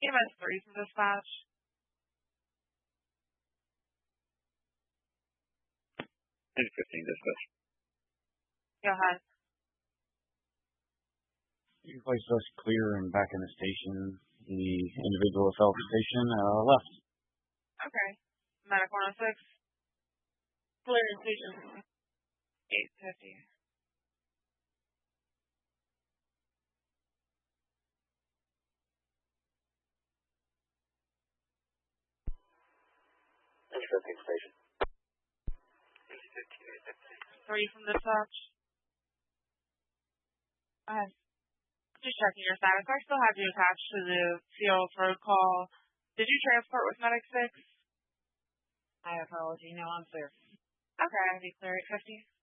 EMS 3 from dispatch. And 15 dispatch. Go ahead. You placed us clear and back in the station. The individual fell off the station left. Okay. Medic 106. Clear in station 850. And 15 station. 3 from dispatch. Go ahead. Just checking your status. I still have you attached to the field road call. Did you transport with Medic 6? My apology. No, I'm clear. Okay, I'll be clear at 50.